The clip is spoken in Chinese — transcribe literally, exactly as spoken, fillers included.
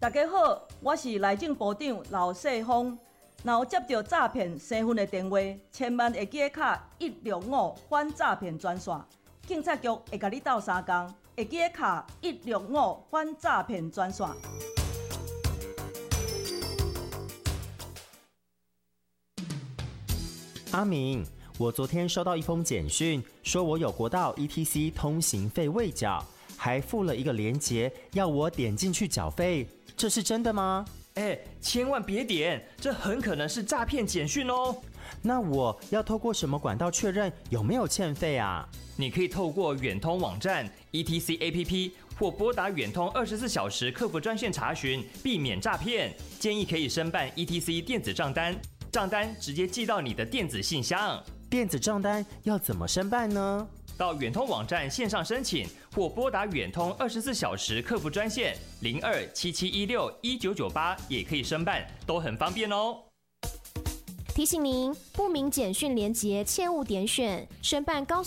大家好，我是内政部长刘世峰。若有接到诈骗身份的电话，千万会记得卡一六五反诈骗专线，警察局会甲你斗相共，会记得卡一六五反诈骗专线。 阿明，我昨天收到一封简讯，说我有国道 E T C 通行费未缴，还附了一个连结，要我点进去缴费，这是真的吗？ 哎，千万别点，这很可能是诈骗简讯哦。 那我要透过什么管道确认有没有欠费啊？ 你可以透过远通网站、E T C A P P 或拨打远通二十四小时客服专线查询，避免诈骗。建议可以申办 E T C 电子账单，账单直接寄到你的电子信箱。 电子账单要怎么申办呢？ 到远通网站线上申请，或拨打远通二十四小时客服专线零二七七一六一九九八也可以申办，都很方便哦。 提醒您，不明简讯连结切勿点选，申办高